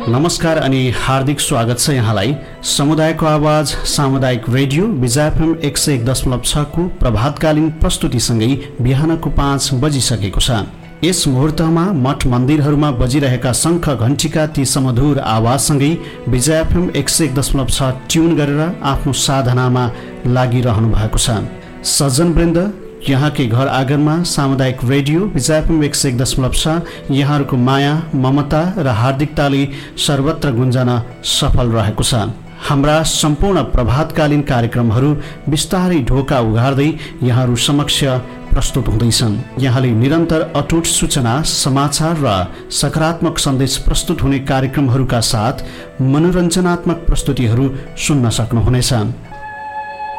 नमस्कार अनि हार्दिक स्वागत छ यहाँलाई समुदायको आवाज सामुदायिक रेडियो विजय एफएम 101.6 को प्रभातकालीन प्रस्तुतिसँगै बिहानको 5 बजिसकेको छ। यस मुहूर्तमा मठ मन्दिरहरूमा बजिरहेका शङ्ख घण्टीका ती समधुर आवाजसँगै विजय एफएम 101.6 ट्युन गरेर आफ्नो साधनामा लागिरहनु भएको छ। सज्जनवृन्द, यहाँकै घर आँगनमा सामुदायिक रेडियो विजय एफएम 101.6 यहाँहरूको माया ममता र हार्दिकताले सर्वत्र गुन्जन सफल रहेको छ। हाम्रा सम्पूर्ण प्रभातकालीन कार्यक्रमहरू बिस्तारै ढोका उघार्दै यहाँहरू समक्ष प्रस्तुत हुँदैछन्। यहाँले निरन्तर अटुट सूचना समाचार र सकारात्मक सन्देश प्रस्तुत हुने कार्यक्रमहरूका साथ मनोरञ्जनात्मक प्रस्तुतिहरू सुन्न सक्नुहुनेछ।